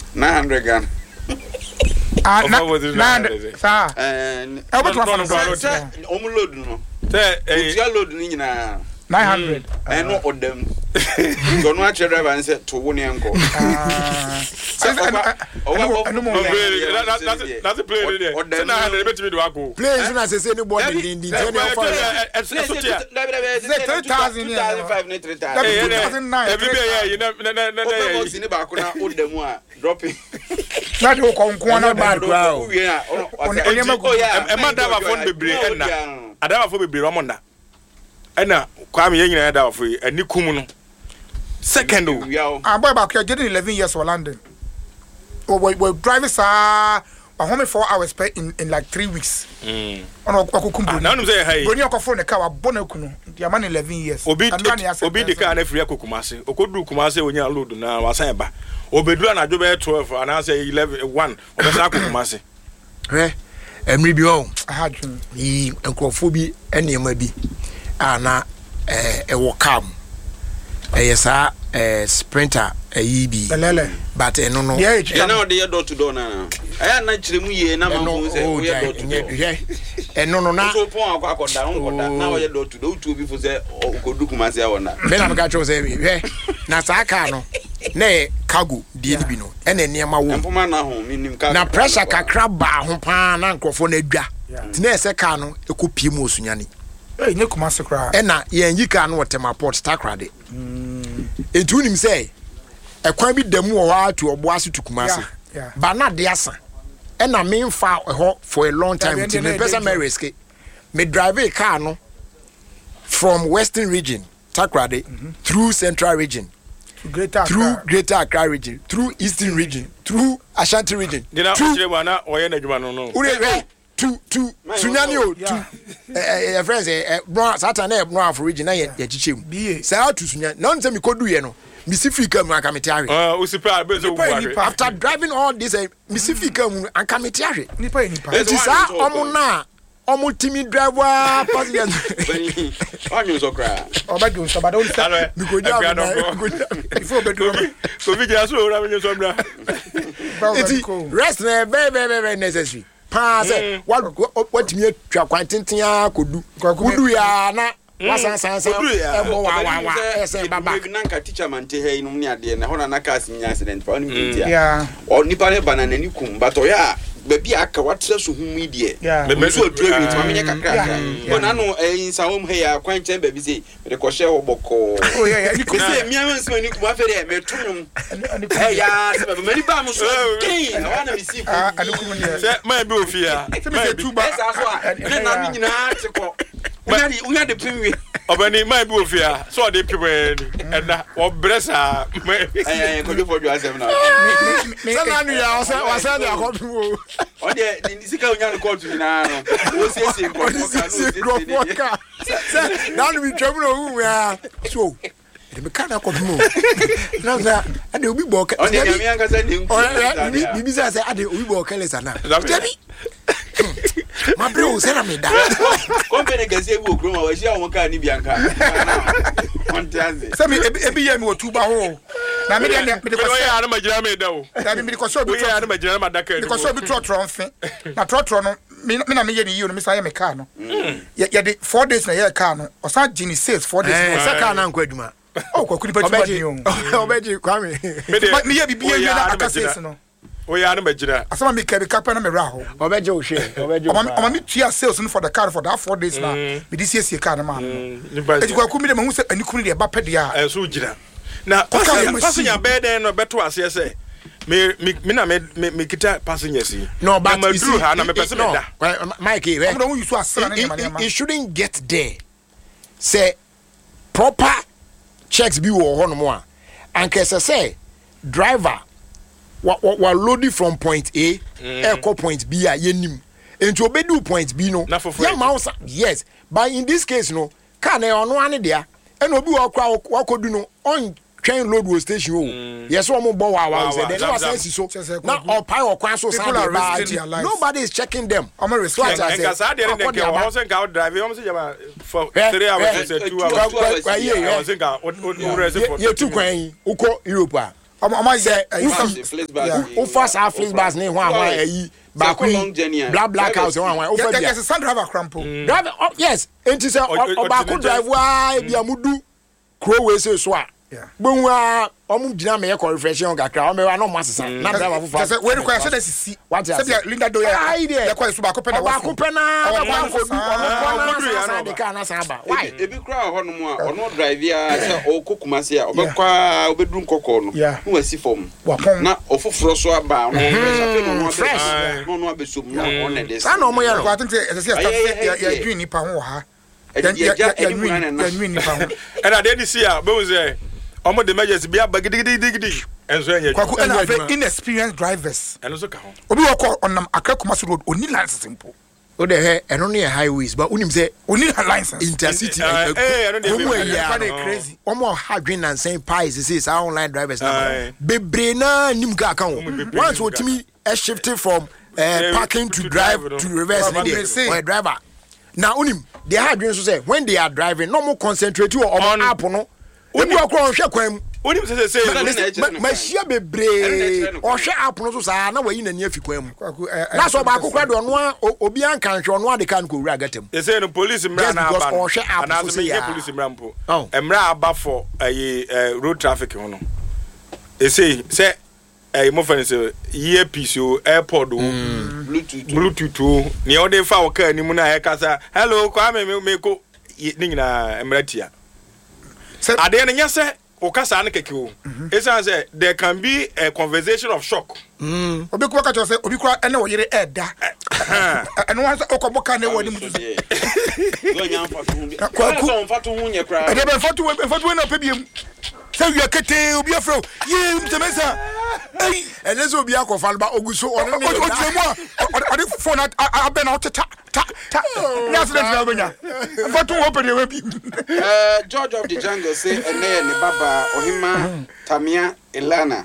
900 Ghana. Sir. And load no. Load 900. I know of them. Go no driver and said to one uncle. That's a play there. Play as I say anybody in the 2009. Every year, you know, dropping. Not who come bad crowd. Ena kwame yen nyina da ofo ani kum no second boy back here getting 11 years for London. We drive sa home 4 hours per in like 3 weeks. Ono akokumbu na say hey boni akofo ne ka wa bona kunu dia man 11 years obi de ka na free akokumase okodu kumase onya load na wasan ba obedu na adwo be 12 and say 11 1 obesa akokumase emri bi o ahadun yi enkrofo bi enema bi ana ewo cam yesa sprinter yibi but eno no yeah na de door to door na aya na kiremu ye na manfo se we door to door eno no na so pon akoda onkoda na we door to door utu obi fo se okodu kumase awona be na mega cho se we na sa aka no na cargo die bi no ena niam wo empoma na ho minim ka na pressure kakra ba ho pa na nkrofo na adwa tina ese ka no ekopie mu osunyane nye kumase kra ena ye nyika no wotema port takrade etu nim say ekwan bi damu wo ha to obo ase to kumase ba na de asa ena me mfa ho for a long time till me person me risk me drive a car no from western region takrade through central region through greater Accra region through eastern region through Ashanti region through na oye na adwuma no to Sunyani o to friends bro Satan na bro for region na ye chichem say to Sunyani na nse mi kodu ye no misifika mu akametiare after driving all this misifika mu akametiare nipa it is omo na omo timi driver passenger onyo so kra obedu so bado say mi go ja before bedu so vi ja so ora menyo so bra it rest very necessary pass what me twa kwantintin akodu kudu ya na wasan ebo wa ese baba na nka teacher man te he num ni ade na hona na cars nya accident fa oni media o nipa ne banana ni kum but o ya baby aka watre so hum die me so odure mit ma menye kakra bona no insa hom he ya kwanchen baby say me ko share oboko oh yeah you could say me anso ni kum afere me tunum eh ya se me ni ba mo so kin na wana mi si ko se ma bi ofia se me tu ba esa so a na mi nyina te ko unya de pinwi obani ma bi ofia so de piwe and na obresa eh ko do for you asem na sana nu ya wasa de akodu o de ni sika unya no court na no o sese nkoka na nu bi twam no hu ya so de me kana akodu mo na za ade obi bo ka o de nyame ankasa de nku bibi za say ade obi bo ka lesa na debi my bro say na me da company gase ebu okroma wa shia won ka ni bianka say me ebi ye me otuba ho na me de me ko say ya na magira me da o da me ko so bi ya na magira ma da ka ko so bi trotro nfe na trotro no me na me ye ni yi no me say me car no ye de 4 days na ye car no o sa gini sales 4 days o sa car na nkwa adwuma o ko kuni pa tuba ni o obeji kwame me ye bi ye na aka sales no o ya na magira asama me ka bi kapa na me ra ho obeji o hwe obeji o me tia sales no for the car for that 4 days na me this year car na ma no e kwa kumi de ma hu se ani kunu de ba pede a so gira na passenger bed no beto ase se me na me kita passengers no but you see na me person da Mikey you shouldn't get there say proper checks be wo hono mo a anka say driver wa loading from point A echo point B a yenim enti obedu point B no ya mouse yes but in this case no car na ono ane dia e no bi wa kodu no on train load wo station o yes o mo bo wa say they no sense so na opai o kwan so sound nobody is checking them I'm a response I say dey dey o say ga drive o say jama for 3 hours say 2 hours I say ga o rest for you too kwan uko Europe say who first have flex bars ne ho ahwa ayi black house ho ahwa over there yes some driver crampo driver yes enti say obako drive wa bia mudu kro we say so a bonwa omu gina me ko refreshing gakra o me wa no mo asesa na driver fufa say we require say sisi say bia linda do ya dey kwa so bako pena bako pena ba ko du ono de ka na saba why ebi kra ho no mo a ono drive ya say o kokumase a obekwa obedru nkoko no no wasi form na ofoforo so aba no fresh no abesom no on dey sa no mo ya I think say ya green nipa ho ha ya and I see ya be say omo the emergency be gidigidi enso enye kwaku and very inexperienced drivers and also ka ho obi wako onam Akra-Kumasi road oni license simple o de he eno ne highways but unim say oni license intercity eno dey crazy omo hadwin and saying pies say online drivers na bebre na nim ka kan once otimi shifting from parking to drive to reverse or driver now unim they hadwin so say when they are driving no more concentrate on app no obi okro hwe kwam onim say machia bebre o hwe app no so sa na wayi nani afi kwam na so ba kokra do no obi anka hwe no ade kan ko wura gatem they say no police mra na aba na so say police mra mpo mra aba for road traffic ho no they say mo fan say earpiece o airpod o bluetooth ni o dey fa o ka ni mu na e kasa hello kwa me ko ni nyina emratia ade na nya say o kasa na keke o esa say there can be a conversation of shock obi ko ka say obi ko ene wo yire eda eno wan say okoboka na wo ni mu yo nya mfatu hu nye kra ade be fatu na pebiem say you kete obi afro ye mtemesa ei enezo obi akofa ba oguso ono ne ade phone abena o ta na accident na benya fatu wo pede we bi George of the Jungle say ene ne baba ohima Tamia Elana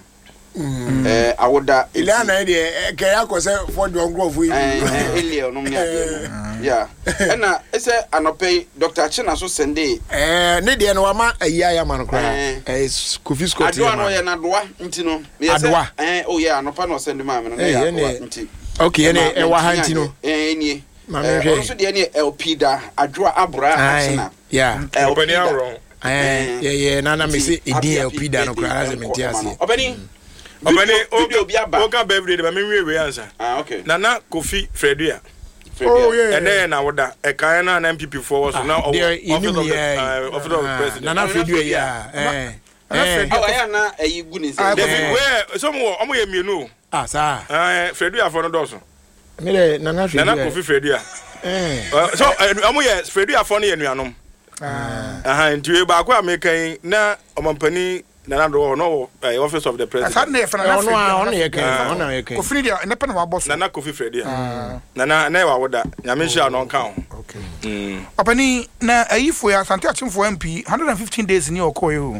awoda Elana de ke yakose for the ongrofo Elia no me yeah na ese anope Dr. China so sende ne de no ama ayaya man kra Kofi Scott adwa no ye na doa nti no me say oh yeah anopa no sende ma me no ya nti okay ene e wa ha nti no nie so de ne LP da adwa abra China yeah obani awro na me say edi LP da no kra as me tiase obani o ka birthday de me we answer okay nana Kofi Fredua oh yeah and then woda e kan na MPP for was now office of president nana Fredua na ayigu ni say we some omo ye mienu sa Fredua for no doso me nana Kofi Fredua so omo ye Fredua for no ye nuanom nti ba kwa mekan na omampani nana do no office of the president asa na fana ono ye kan Kofi dia ne pena wa boss nana Kofi Fredua nana na wa woda nyame hia no kan ho okay opani na ayifo ya Asante Achimfo MP 115 days ni okoyo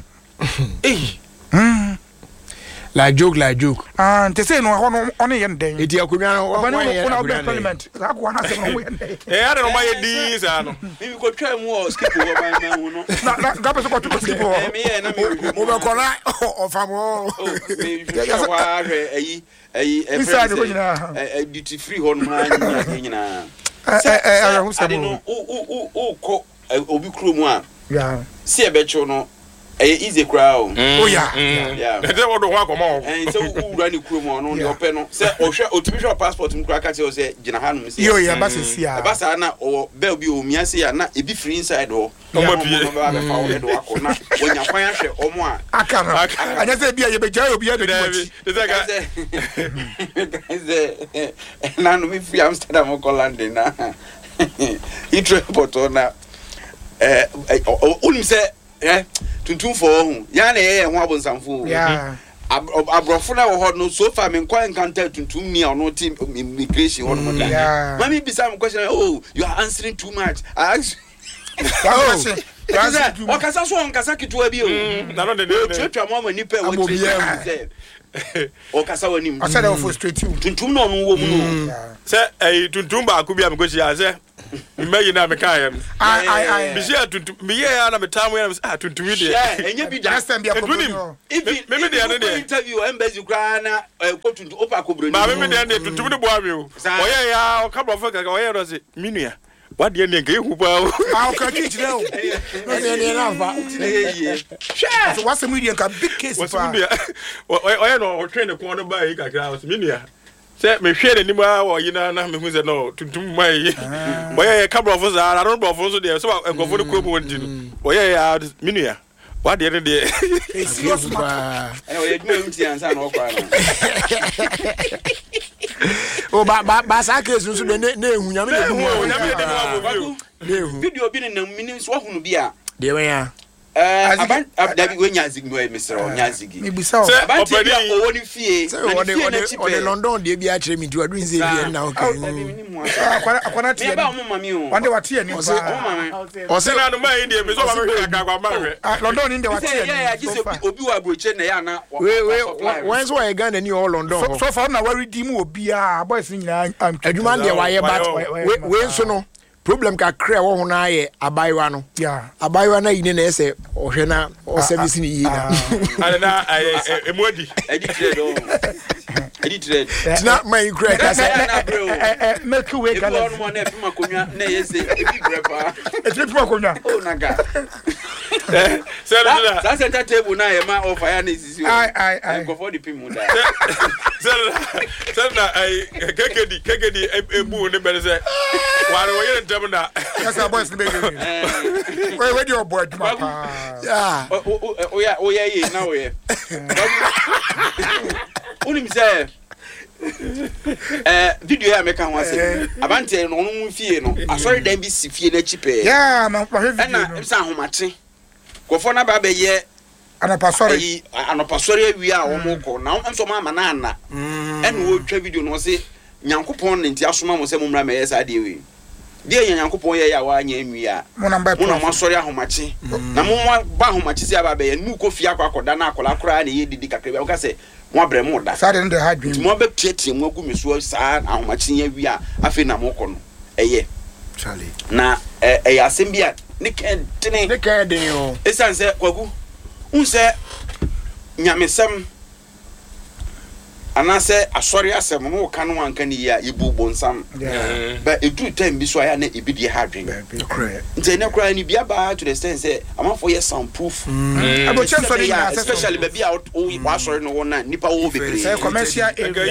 like joke te say no ono ye den eti akonwa no ono parliament za ko na se no ye den ade no ma ye di sa no bibi ko twa mu o skip wo ban na hu no na ga peso ko to skip wo me ye na me o be kona o famo ya wa hwe inside ko nyina duty free ho no ma nyina ade no o ko obi kro mu a yeah si e be chu no easy crowd oh yeah they would walk come on and so who run the crew no the open no say o passport mu kraka say o say gina hanu say yo yeah basia basa na o bel bi o mia say ya na e bi free inside o no pie ba be fa o do akona onya kwan ahwe o mo a aka no anya say bia ye be jai obi ade say na no mi free Amsterdam ko London na it report na unim say tuntum for hu ya na ye ho abonsamfo yeah abrofo na wo ho no so far me kwa encounter tuntum ni ono team immigration ho no da mami bisa me question oh you are answering too much I ask o kasa so on kasa kitwa bi o na no de twetwa mo mani pe wo say o kasa wani mu I said I frustrate you tuntum no no wo mu no say tuntum ba ku bia me question say me na me kai I me share tuntum me ya na me tamu ya tuntum wi de enye bi da stand there if me de interview embassy kra na ko tuntum opa ko bro ma me de tuntum de bo awe o oye ya o ka bro faka oye ro se minua what the name ke hu pa o ka teach now no dey na fa so what's the media ka big case pa oye no o train ko no ba yi kakra o minua se me hwe ni ma o yina na me hu se no tuntum mai oye ka bro fo za na bro fo so de so engofo de ko mo ndi no oye ya minua what the name de serious pa oye dum nti ansa na o kwa o ba sa case nso de na ehunya me de video bi na minim so hunu bi a de wen ya aban dabi we nyazigi mo misro nyazigi me bisa o aban ti bia o woni fie o de London de bi a kire mi tu adu nse bi na o kan akwana tie ba mo mami o wande watie ni o se na no mai de me so ba me hwe aka kwa ma hwe London ni de watie ya ji se obi wa broche na ya na when so e Ghana ni all London so far na we redeem obi a boys nyina adwuma de wa ye but we so no problem ka kra wo ho na ye abaiwa no abaiwa na yine na ese ohwe na o service ni yi na ale na emodi edited na my kra ka se make way ka na mo na fima konwa na yese ebi brepa fima konwa o naga Sir, center table na e ma offer ya na isisi I go for the pimu da Sir, kekedi ebu ne bele se ware wo yere ntem na yes boys be where your boy ma yeah o ya ye na o ye unim se video ya meka ho ase abante no no fie no asori dan bi si fie na chipe yeah ma video na msa ahomache kofo na ba be ye anopasori awia a wo moko na nso ma na ana ene wo twa video no se nyankopon ne nti asoma mo se mo mra me yesa de we de nyankopon ye ya wa anya enwia mo na masori ahomache na mo ba ahomache se aba be ye mu ko fie akoda na akola kora na ye didi kakra be ka se mo abre mo da sa de no hard dream mo be tietie mo agu me so sa ahomache ye wia afi na mo ko no eye Charlie na ya sembia ne kende o esanse kwagu unse nyamesem anase asori asem no ka no anka ni ya ibubo nsam ba edu time bi so aya na ebidi hadwen nte ne kra ni bia ba to the sense amafo ye soundproof abo chenso ni especially be bia wa asori no wona nipa wo bebre commercial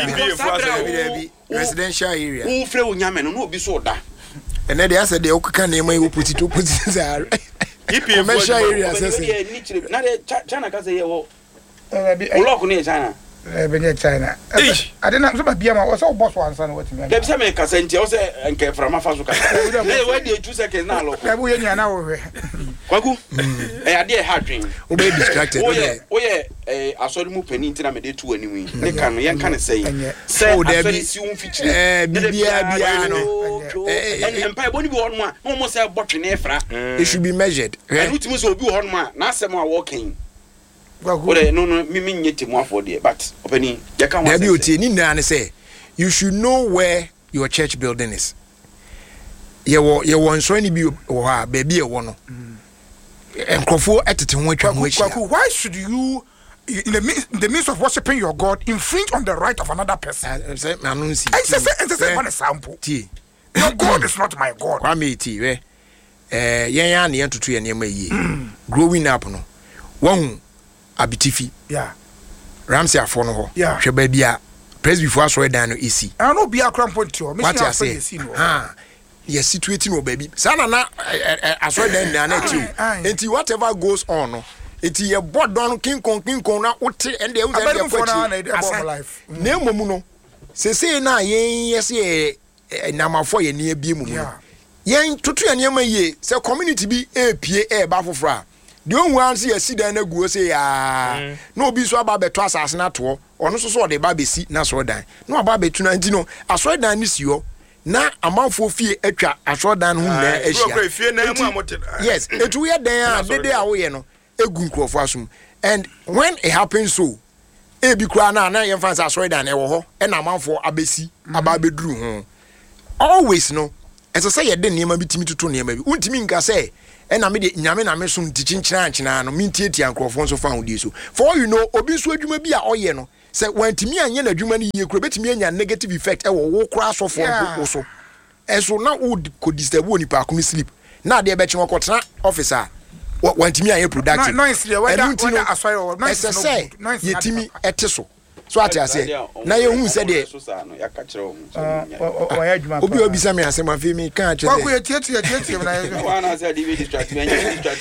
area residential area wo fre wo nyame no obi so da ene de ase de okaka na ema opposite za commercial area sese na de China ka say ye wo block ni China benye China adena so ba bia ma o so boss wan san what me dem se me ka senti o se nke frama faso ka na we dey 2 seconds na lo ka bu ye nya na wo hwe kwaku ade hadwen o be distracted o ye asori mu pani ntina me dey tu animu ne ka no yen ka ne say asori si un fichire bia no empire boni bi won mu a no mo say botwe na efra it should be measured and ultimately so obi won mu a na asem a working no me nyeti mu afọ de but openi ya kan wa say ni na say you should know where your church building is ye wo nso ni bi wo ha ba bi e wo no enkrofo etete ho atwa ho achia why should you in the midst of worshiping your God infringe on the right of another person say anunsi I say one example your God is not my God kwa me ti we yen ya na yentutu ye ne ma yi growing up no won abitifi Ramsey afọ no ho hwe ba bia presby fo aso dan no esi and no bia crampon to me say esi no yes situate no ba bi sana na aso dan na ti enti whatever goes on no enti ye bodon kinkon na wote and dey uza dey kwachi na momu no sese na yen yesi namafo ye ne bia mu no yen tutu ye ne ma ye se community bi epie ba foforo the only one see a see dan na guo say ya no obi so aba beto asase na to ono so de ba besi na so dan no aba betu na ntino aso dan ni sio na amanfo fie atwa aso dan ho na ahia yes etu ye dan a dede a wo ye no egu nkrofo asum and when it happens so e bi kura na ye fancy aso dan e wo ho e na amanfo abesi aba beduru ho always no ɛsɛ sɛ yɛde nneɛma bi timi toto nneɛma bi wontimi nka sɛ ɛna me de nyame na me so ntikyenkyena no mentietia nkurɔfoɔ nso fa hodie so for all you know obi nso adwuma bi a ɔyɛ no sɛ wantimi anyɛ n'adwuma no yie kuro betimi anya negative effect ɛwɔ wo kora asɔfoɔ wo so ɛso na wo ko disturb wo nipa akome sleep na ade ɛbɛkye wɔkɔtena office a wantimi anyɛ productive ɛsɛ sɛ yɛtimi ɛte so ate ase na yehu se de obi obisa me asem afi me kan che kwa tietie na wana say dey distract me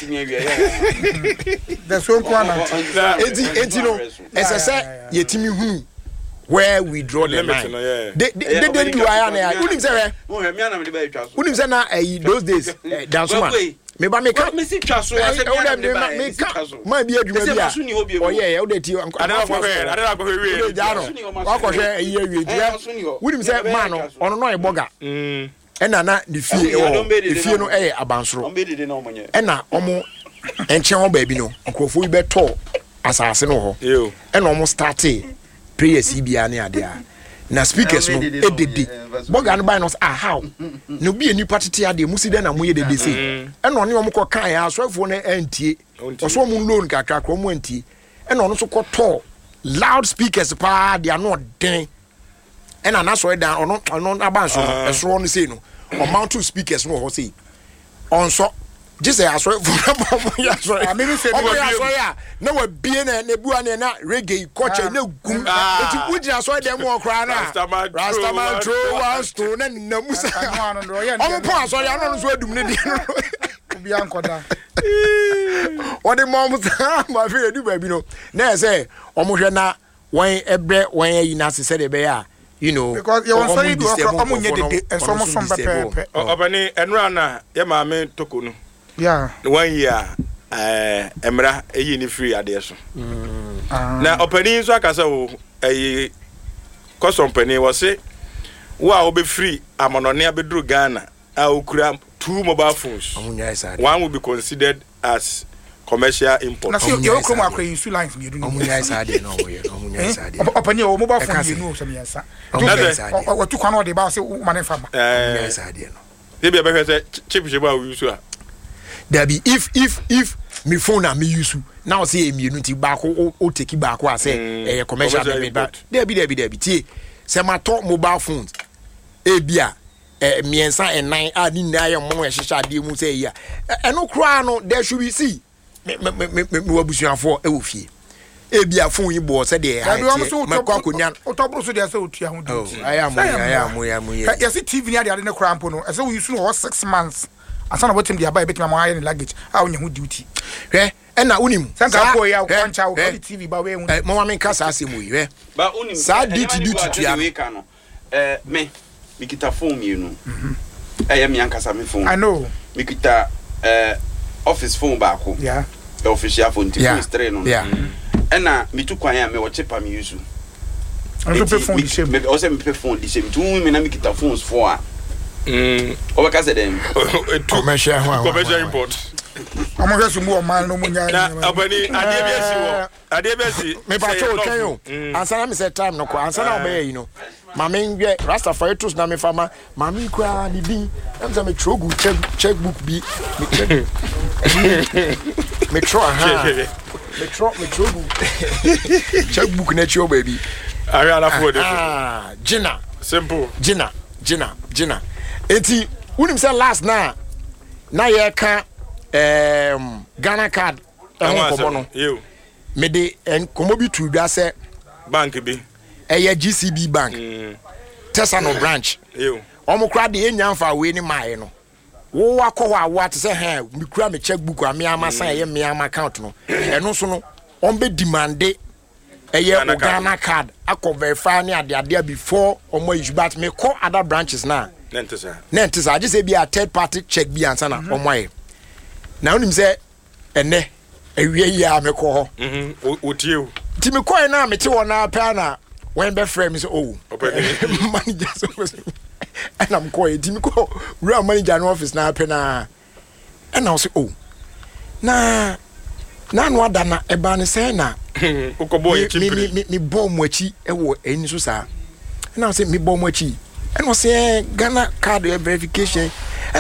that's one corner enti no esse yetimi hu where we draw the line they do aya na unim say unim say na those days dance man me ba me ka me si twa so ya se me ka ma bi adwuma bi a oye o de ti adara ko hwe jaro wa ko hwe ayi awie dia wunim se ma no ono no e boga ena na de fie no e abansoro ena omo enche ho ba bi no nkofo bi beto asase no ho ena omo start prayers bia ne ade a na speakers no edede boga no by no how no bi eni patete ade musi de na moye dede sei ena one omko kan ya asofo no antie oso mo loan kakra kro mo antie ena ono so koto loud speakers pa de ano den ena na so dan ono abanso no esoro no sei no o mount two speakers no ho sei onso just say asoro for ya so I mean say ya na wa bie na bua na reggae culture na gum eti ujina so dem wo kra na rastaman tro was to na namusa o po asoro ya no so adum ne di obi ankoda o de mom ma fi edu ba bi no na say o mo hwe na wan ebre wan yi na se de be ya you know because you want say do omunye dede enso mo som pepe obani enra na ye ma me toko no yeah 1 year emra eyi ni free ade so na opani so akasa wo eyi custom pani wo se wo a obe free amonone abedru Ghana a okura 2 mobile phones one will be considered as commercial import. Na see you come akwa use lines me do no. Omunya sade no oye omunya sade. Opani o mobile phone you know some yansa. O tu kwano de ba say mane fama. Omunya sade no. Dey be be say chip sheba we use a. There be if me phone na me use now say e mienu ti ba ko o take ba ko say commercial import. There be tie say ma to mobile phones e bia miensa enan a ni na ye mo ehihya de mu say ya. Eno kra no there should be see me wabusuafo e wo fie e bia fon yi bo se de ha ma kwa konya otobro so de se otua ho di ayamu ya see TV ni ade ne kra mpo no e se we use no 6 months asana botem dia ba betima ma hire luggage a onya ho duty hwe e na unim sanka ko ya kwancha wo TV ba we hu mo ma men kasa asemu yi hwe ba unim sa duty tua no me mikita phone mi no ya mi ankasa me phone I know mikita office phone baako yeah the official phone tipo straight no yeah ena mitu kwan ya me wo chepa me use and so phone di me o se me phone di shame tu me na mikita phones for a o ba ka se dem commercial import amo hwe so mu o man no munya na abani ade biasi me pa cho kenyo ansana me say time no ko ansana obey you know mama ngwe Rastafari tools na me fama mama kwa ni bi am say me trogu checkbook bi me check me trogu checkbook na chio baby ari ala for de Gina simple Gina enti unim say last na ye ka Ghana card komo no you me de komo bi tu dwa say bank bi GCB bank Tesano branch you omo kra de enyanfa we ni mae no wo akọ wa wa te say ha mi kura me checkbook a me ama san ye me ama account no eno so no on be demand Ghana card akọ verify ni ade before omo issue but me call other branches na nentesa just say be a third party check bi ansa na omo aye na onim say ene ewie ya me call ho otie ti me call na me te wona pa na when be frame is manager so and I'm calling ti me call real manager no office na pa na and I say na no ada na e ba ne say na ukobo e chimpiri me bom achi e wo eni so sa and I say me bom achi and I say Ghana card verification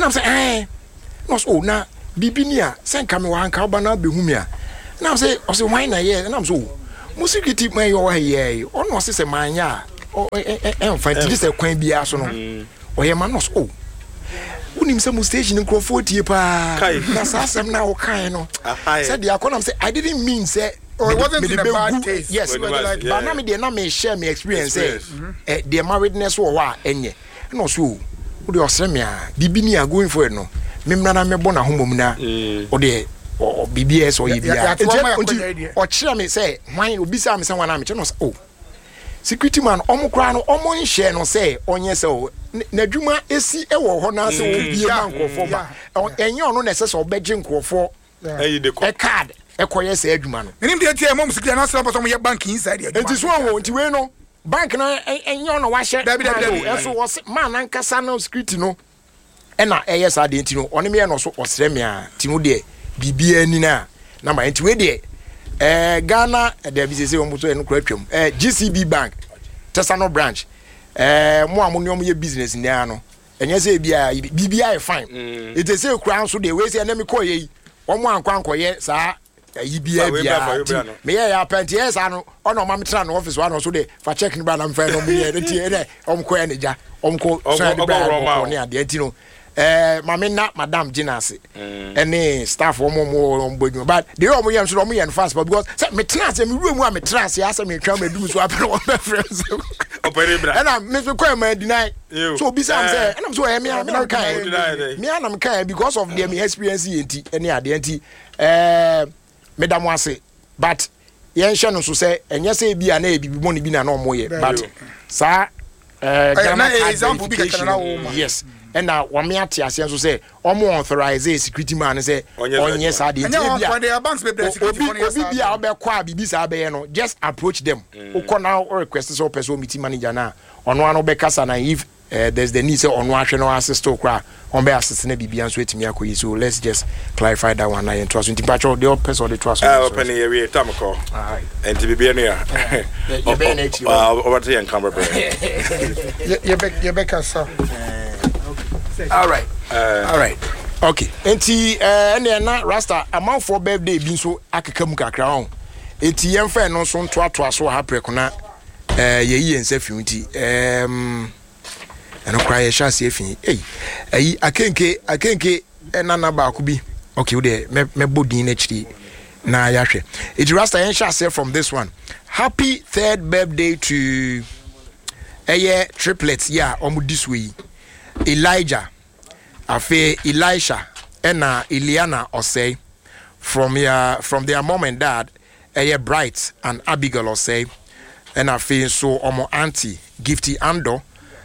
And I'm saying, no, so now, Bibinia, send come one carbana behumia. And I'm saying, I say, why not? And I'm so, Musiki may or ye, or no, sister, my ya, or find this a quaint biasono, or your man was oh. Unim some station in Crawford, pa. That's awesome now, kind of. Said the Aconam say, I didn't mean say, it wasn't in a bad taste. Yes, but now me, they share me experience, their marriedness or what, and ye, no, so, would you send me a Bibini are going for it, no? Mimrana me bona homomuna, or the or BBS or EBR, or cheer me say, why you be some someone I'm oh. Security man, Omocrano, Omon share no say, on yes, so Najuma esi ewo hona se obi banko for ba. Enyo no necessary obegin ko for a card e koye se adwuma no. Enim de tie mom security na so person mo bank inside the adwuma. Enti so wo nti we no bank na enyo no wa hye. Eso wo man ankasa no security no. E na yes ade nti no one me no so osre me a ti no de bibia ni na ma enti we de Ghana there be say omo so eno kra twam GCB Bank Tesano branch mo amonyo ye business ni ano enye say bia fine it is say kra so dey we say na me call ye omo ankwanko ye sa bia me ye ya penti yes ano ono ma metra no office one so dey fa check ni ba na mfa no me ye tie dey omko ya neja omko so dey ba ni ade enti no mamina madam Jinase any staff omo bodwuma but the omo yam so omo yen fast but because say me trans me room a me trans ya say me twa me do so apel one friends opere bra and I me so kwa man deny so be say am say and am so me am kan me am kan because of them experience enti any ade enti madam wase but yen hye no so say enye say bia na ebibi mo ne bi na omo ye but sa example bi ka yes and now one me atiase so say omo authorize security man say onye sa de obi bia obekwa bibi sa be no just approach them ukọ now request so person meeting manager na ono ano bekasa na if there's the need say ono ahwe no assist to kra on be assist na bibia so etimi akoyi so let's just clarify that one na yen trust nti pacho the person the trust open here we tamko and bibia no ya you be na echi over to yen camera you bekasa all right okay enti na rasta amount for birthday bi so akekam kakra on enti yemfa no so ntoatoa so ha preko na yeyi ensa fiunti eno kra ye sha se fi ayi akenke na ba ko bi okay we dey me bodin na chiri na ya hwe enti rasta yen sha se from this one happy third birthday to triplets yeah omu this way Elijah afe Elisha and Eliana Osei from their mom and dad Bright and Abigail Osei and afe so omo auntie Gifty Ando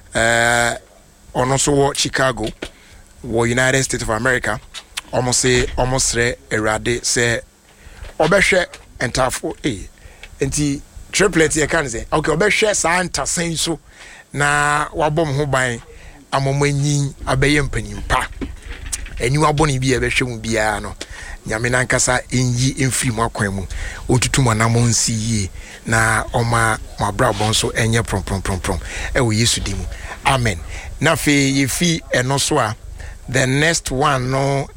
also Chicago United States of America almost re erade say obehwe entafo enti triplets ye kan say okay obehwe sa anta sen so na wabom ho ban amomanyin abeye mpanimpa enyiwa boni bi ebehwe mu bia no nyame nankasa enyi emfiri mu akwan mu otutuma na monsi yie na oma mabrabon so enye prom ewo Yesu dimu amen na fe yefi eno so a the next one no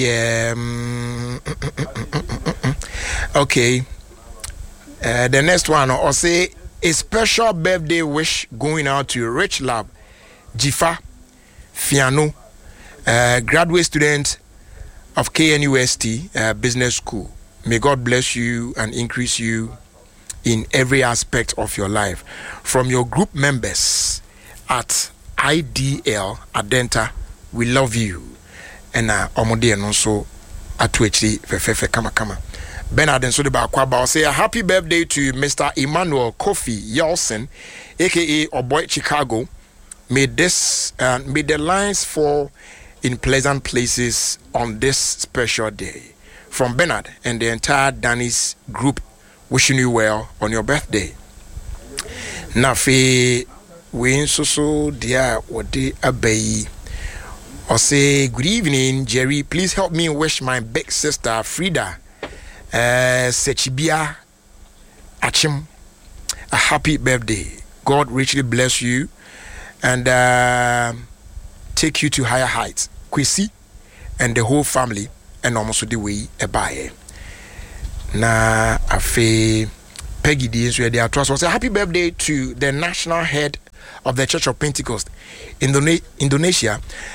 okay the next one or say a special birthday wish going out to Rich Lab Jifa Fiano, graduate student of KNUST Business School. May God bless you and increase you in every aspect of your life. From your group members at IDL Adenta, we love you. And Omode and also at Fefe Kama. Bernard and Sodiba Kwaba say a happy birthday to Mr. Emmanuel Kofi Yelson, aka Oboy Chicago. May the lines fall in pleasant places on this special day. From Bernard and the entire Danny's group, wishing you well on your birthday. Nafe we so dear wode abayi. Or say good evening, Jerry. Please help me wish my big sister Frida Sechibia Achim a happy birthday. God richly bless you and take you to higher heights Kwesi and the whole family and almost the way a buyer. Na afe Peggy D is ready to us. Happy birthday to the national head of the Church of Pentecost Indonesia,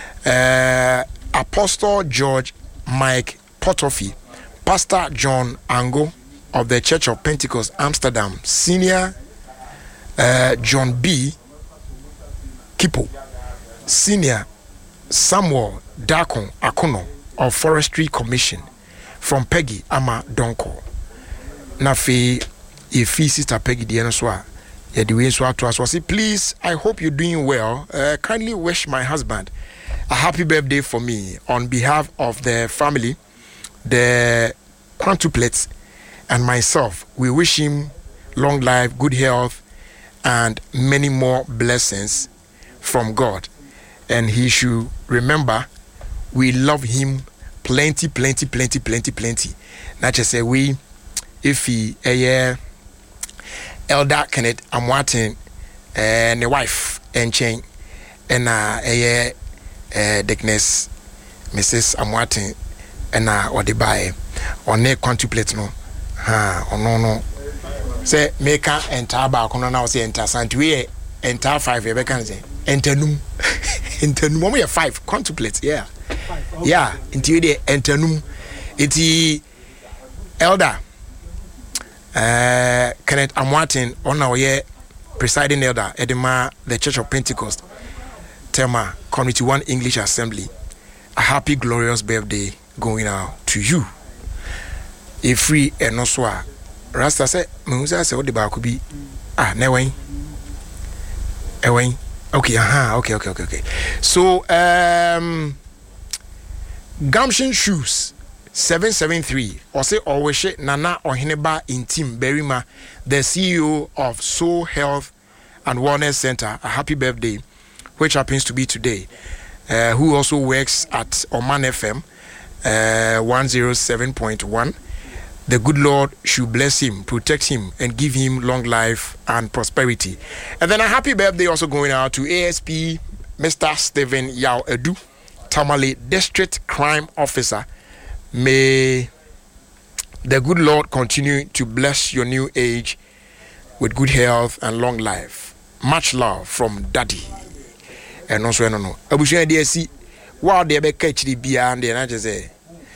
Apostle George Mike Potofi, Pastor John Ango of the Church of Pentecost Amsterdam, Senior John B. Kipo, Senior Samuel Dakon Akono of Forestry Commission, from Peggy Ama Donko. Nafi Ifi Sister Peggy Dienoswa. Please, I hope you're doing well. Kindly wish my husband a happy birthday for me on behalf of the family, the quintuplets, and myself. We wish him long life, good health, and many more blessings from God. And he should remember we love him plenty. Not just say we, if he Elder Kenneth Amwatin and the wife and chain and Dickness Mrs. Amwatin and or the buy or ne contemplate no no say make enter back on now say enter we enter 5 we can say enter num we 5 contemplate yeah into the enter num it's Elder Kenneth Amwatin on our year presiding elder Edema the Church of Pentecost Tema Community 1 English Assembly. A happy glorious birthday going out to you. A free and no swa. Rasta say Musa say what the bar could be never okay okay. So Gumption Shoes 773 or say always Nana Ohineba in Team Berima, the CEO of Soul Health and Wellness Center. A happy birthday, which happens to be today. Who also works at Oman FM 107.1. The good Lord should bless him, protect him, and give him long life and prosperity. And then a happy birthday also going out to ASP Mr. Stephen Yao Edu, Tamale District Crime Officer. May the good Lord continue to bless your new age with good health and long life. Much love from Daddy. And also, no. Abushia DSC, wow, they be catch the beer and then I just say,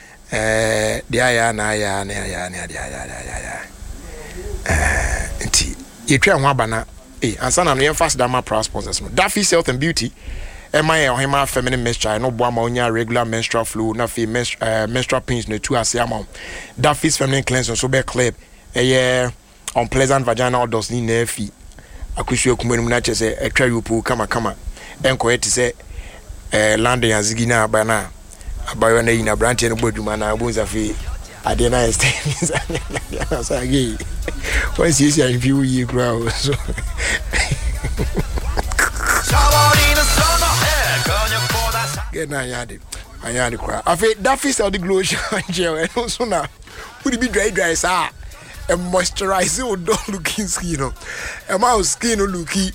you try one banana, and son and fast dama proud sponsors. Daffy's Health and Beauty. My feminine menstrual, no boamonia, regular menstrual flu, no menstrual pains, no 2 as amount. Daffy's feminine cleanser, so be clip, unpleasant vaginal does need nerfy. I could show you natures a trayupu, come, and quite to say, landing as Zigina Bana, by one day in a branch and a woodman, I was a fee. I didn't understand. Once you say, if you grow, so. Get I had cry. I feel that is how the glow gel and also now would it be dry sir and moisturize or don't looking skin and my skin looking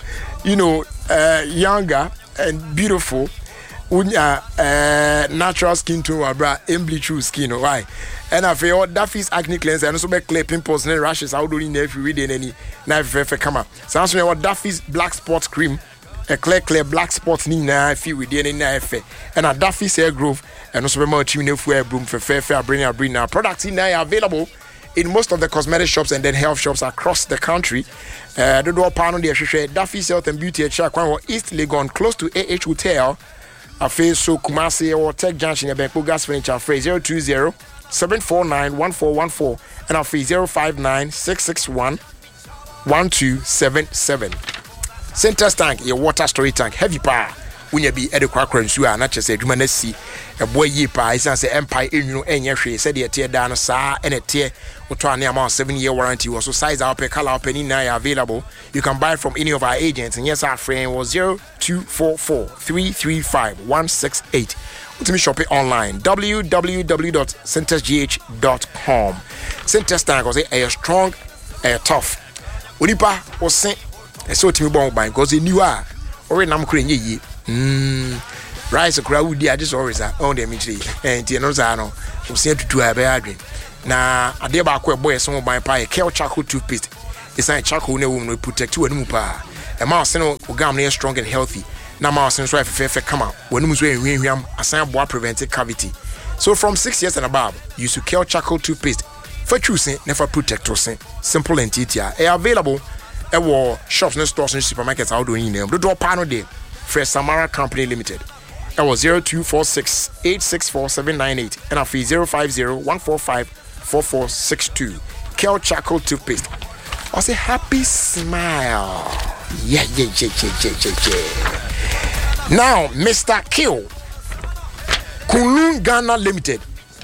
younger and beautiful natural skin tone or bra embly true skin why and I feel that is acne cleanser and also make clear pimples and rashes out doing every read in any knife come up sounds me what that is black spot cream. A clear black spots ni na fi with any knife and a Daffy's hair growth and also more chimney for broom for fair bring now products in are available in most of the cosmetic shops and then health shops across the country. The door panel the Daffy's Health and Beauty at Chakwan or East Legon close to AH Hotel. A face so Kumasi or Tech Junction Benko Gas Furniture phrase 020-749-1414 and our free 059-661-1277. Center tank, your water storage tank, heavy power. When you be at the cracker and sewer, not just a human see a boy ye pie, sans the empire in any tree, said the tear down a sa and a tear or 20 amount 7-year warranty was so size out per color penny now available. You can buy from any of our agents, and yes, our frame was 0244-335-168. To me shop it online www.centersgh.com. Center tank was a strong, a tough. Ulipa was sent. So to me bon by because he knew or nam kure ye rice kura wudi ade so always on the mitri enti no za no wo se tutu a be adwen na ade ba ko ebo yeso ban pa Kel charcoal toothpaste is a charcoal na wo no protect wanu pa e ma se no ogam na strong and healthy na ma se so afefe come wanu so enhwiam asan boa prevent cavity. So from 6 years and above, use Kel charcoal toothpaste for choosing never protect us. Simple and easier. Available at shops and stores and supermarkets out doing them. The door panel day. Fresh Samara Company Limited. That was 0246 864 798 and a fee 050 145 4462. Kel charcoal toothpaste. I say happy smile. Yeah. Now, Mr. Kel Kunlun Ghana Limited.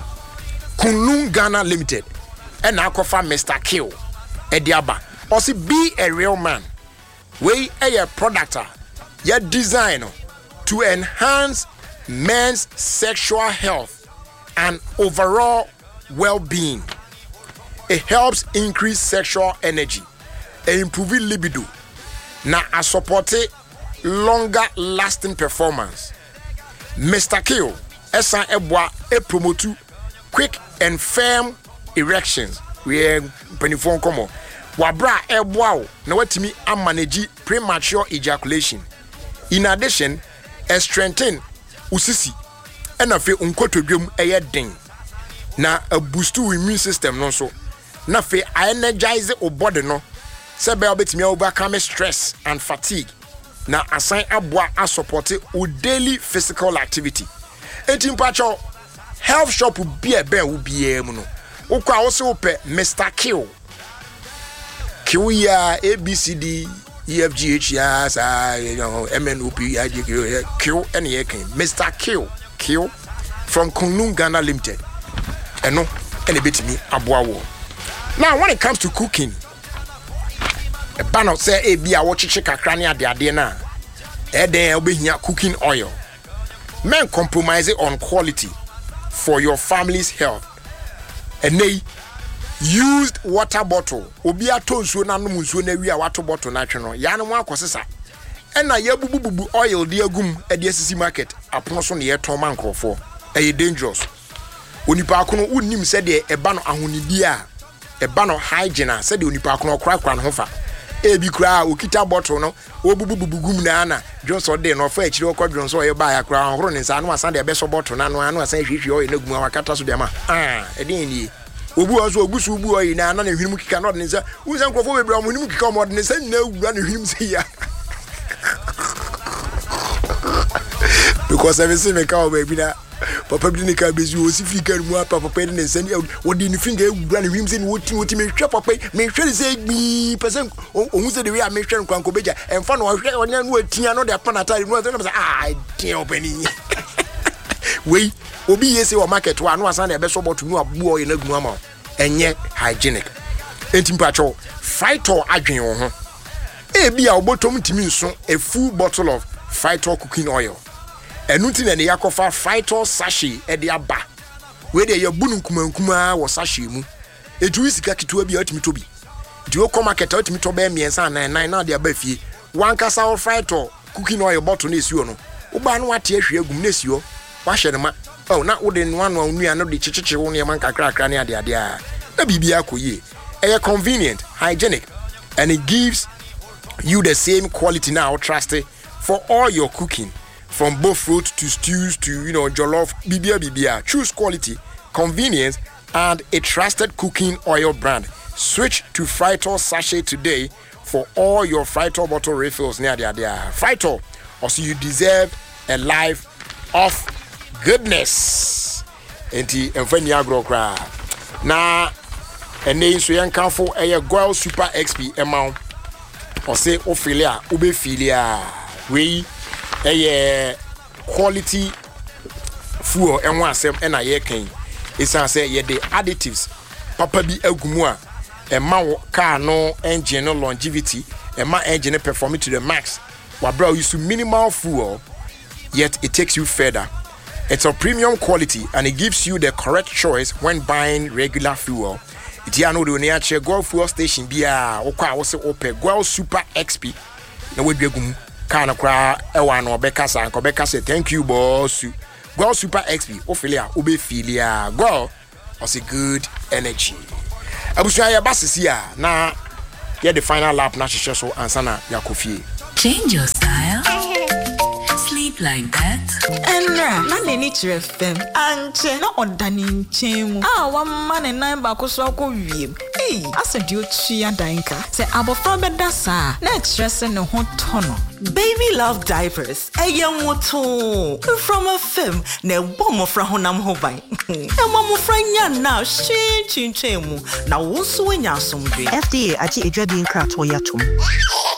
And now for Mr. Kel Ediaba. Also be a real man. We a product your design to enhance men's sexual health and overall well-being. It helps increase sexual energy and improve libido. Now I support longer lasting performance. Mr. Kel Esa Ebwa promote quick and firm erections. We penifon komo. Wabra ebwa na watimi manage premature ejaculation. In addition, strengthen usisi and afi unkotodwem den. Na a boost to immune system no so. Na fe energize o body no. Sebe obetimi overcome stress and fatigue. Na assign abwa a support o daily physical activity. Etimpacho health shop be a ben will be no. Okwa also pe Mr. Kel. Q ya ABCD EFGH ya MNOP Q and Mr. Kel from Kunlun Ghana Limited. And no any bit me abwawo. Now when it comes to cooking, a banner say a be a watch chika crania de adena. Then be here cooking oil. Men compromise on quality for your family's health. And they used water bottle. Obi atonsuo na no munsuo na wi a water bottle na twe no. Ya no akosesa. And na ya bubu oil de agum e de asisi market. Apono so na ye ton man krofo. E dangerous. Onipa akono unnim se de e ba no ahonidi a e ba no hygiene se de onipa akono krakra no hofa. Ebi kra okita bottle no obububugum na na Johnson de no fa akiri okwadron so ye ba ya kra horo ne sa no asan de be so bottle na no anu asan hwehwe oil na gum wakata so de ma edin ni obu aso ogusu ubu oil na na hwinim kika no de nsa unsan krofo bebre mo hwinim kika mo de nsa na wura na hwinim se ya because every single cow baby na papa bi ne ka bezu o si fika mu apa papa ne nsa ni o di ni finger wura na hwinim se ni woti me hwe papa me hwe se gbi person ohun se de we a me hwe nkwanko beja emfa no hwe onya no atia no de panata no say dear obani we obi yesi o market wa no asan de be so botu no abu oil na gu ama enye hygienic entimpacho Fighter adwen wo ho e bia obotom timi nso a full bottle of Fighter cooking oil enuti na ne yakofa Fighter sachet e de aba we de yabunu nkumankuma wo sachet mu etu isika kitua bia otimi tobi di o market otimi to be miensa 99 na de aba fie wankasa wo Fighter cooking oil bottle na esiwo no wo ba no ate ahwe agum na esiwo wa hye ne ma oh na wo de no anu anua no de chichichi wo ne man kakra ne ade a na bibia koye e convenient hygienic and it gives you the same quality now trusted for all your cooking from both fruit to stews to jollof bibia choose quality convenience and a trusted cooking oil brand. Switch to Fighter sachet today for all your Fighter bottle refills near there. Fighter, also you deserve a life of goodness. Enti enfani agro kra. Na ene so yen kanfo eye Goil Super XP amount. Ose ofilia ube filia we eye quality fuel enwa asem na ye kan. Isa say ye the additives papa bi agumu a ema wo car no engine no longevity ema engine perform to the max. Wabra use minimal fuel yet it takes you further. It's a premium quality and it gives you the correct choice when buying regular fuel. Itiano do near Goil fuel station bia okwa wo se ope Goil Super XP na we biagum car no kra e wa no obeka sa nko beka say thank you boss go super XP ofilia obefilia go was a good energy abusuya ya basisi a na get the final lap na hwehwe so ansana yakofie change your style sleep like that and na neni chere fem anche na odani nchemu one man and nine ba ko so ko wiem asadio tua danka say abofra beda sa na stress ne ho tono baby love diapers eyemoto from a film na bomofra honam ho ban emomofra nya na chinchemu na wo so nya asomdwe FDA aji edwa bi nkra to yatom